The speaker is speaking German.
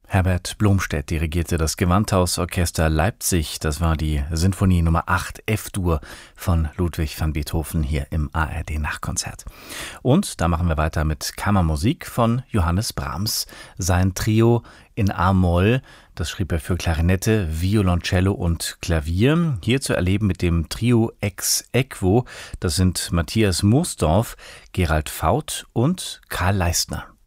Herbert Blomstedt dirigierte das Gewandhausorchester Leipzig. Das war die Sinfonie Nummer 8 F-Dur von Ludwig van Beethoven hier im ARD-Nachkonzert. Und da machen wir weiter mit Kammermusik von Johannes Brahms. Sein Trio in A-Moll, das schrieb er für Klarinette, Violoncello und Klavier. Hier zu erleben mit dem Trio Ex Aequo. Das sind Matthias Moosdorf, Gerald Faut und Karl Leistner.